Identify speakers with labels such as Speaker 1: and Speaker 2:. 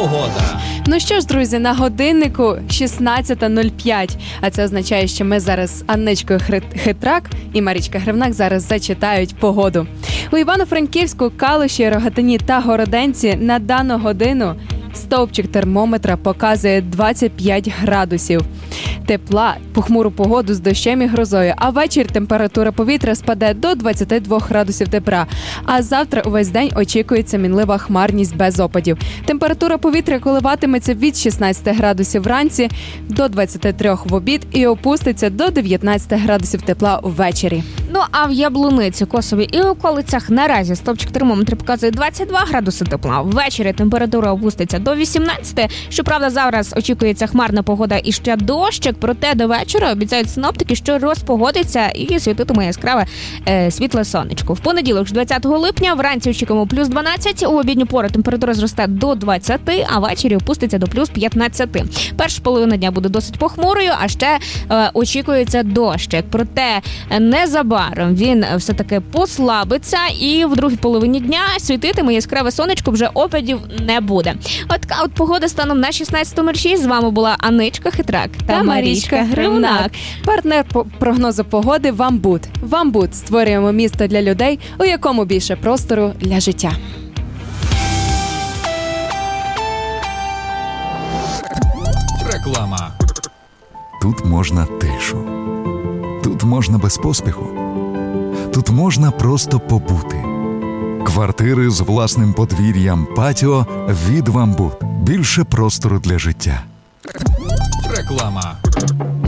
Speaker 1: погода.
Speaker 2: Ну що ж, друзі, на годиннику 16:05. А це означає, що ми зараз з Анничкою Хитрак і Марічка Гривнак зараз зачитають погоду. У Івано-Франківську, Калуші, Рогатині та Городенці на дану годину стовпчик термометра показує 25 градусів тепла, похмуру погоду з дощем і грозою, а ввечері температура повітря спаде до 22 градусів тепла. А завтра увесь день очікується мінлива хмарність без опадів. Температура повітря коливатиметься від 16 градусів вранці до 23 в обід і опуститься до 19 градусів тепла ввечері.
Speaker 3: Ну а в Яблуниці, Косові і околицях наразі стовпчик термометра показує 22 градуси тепла. Ввечері температура опуститься до 18. Щоправда, зараз очікується хмарна погода і ще дощик, проте до вечора обіцяють синоптики, що розпогодиться і світитиме яскраве світле сонечко. В понеділок, 20 липня, вранці очікуємо плюс 12, у обідню пору температура зросте до 20, а ввечері опуститься до плюс 15. Перша половина дня буде досить похмурою, а ще очікується дощик. Проте незабаром він все-таки послабиться і в другій половині дня світитиме яскраве сонечко, вже опадів не буде. От така от погода станом на 16:06. З вами була Анничка Хитрак та Марічка Гривнак.
Speaker 2: Партнер прогнозу погоди «Вамбуд». «Вамбуд» – створюємо місто для людей, у якому більше простору для життя.
Speaker 1: Реклама.
Speaker 4: Тут можна тишу. Тут можна без поспіху. Тут можна просто побути. Квартири з власним подвір'ям, патіо від «Вамбуд». Більше простору для життя.
Speaker 1: Реклама.